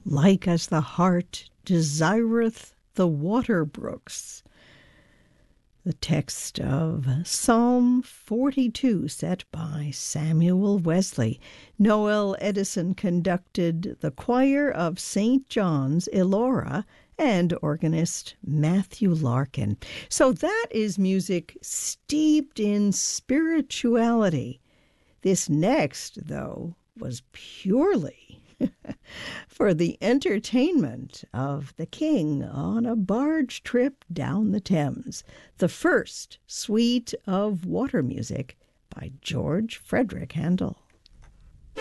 like as the heart desireth the water brooks. The text of Psalm 42, set by Samuel Wesley. Noel Edison conducted the choir of St. John's, Elora, and organist Matthew Larkin. So that is music steeped in spirituality. This next, though, was purely for the entertainment of the king on a barge trip down the Thames, the first suite of water music by George Frederick Handel.